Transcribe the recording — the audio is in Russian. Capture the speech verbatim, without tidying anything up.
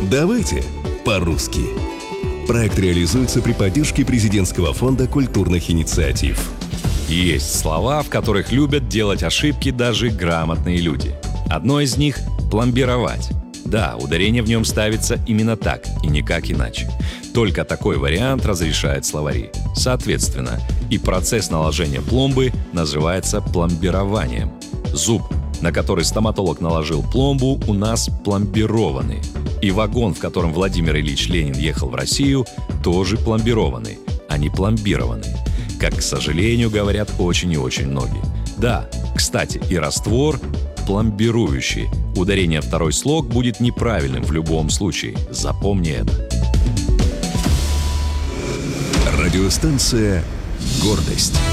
Давайте по-русски. Проект реализуется при поддержке Президентского фонда культурных инициатив. Есть слова, в которых любят делать ошибки даже грамотные люди. Одно из них – пломбировать. Да, ударение в нем ставится именно так и никак иначе. Только такой вариант разрешает словари. Соответственно, и процесс наложения пломбы называется пломбированием. Зуб, на который стоматолог наложил пломбу, у нас пломбированный. И вагон, в котором Владимир Ильич Ленин ехал в Россию, тоже пломбированный, а не пломбированный. Как, к сожалению, говорят очень и очень многие. Да, кстати, и раствор пломбирующий. Ударение второй слог будет неправильным в любом случае. Запомни это. Радиостанция «Гордость».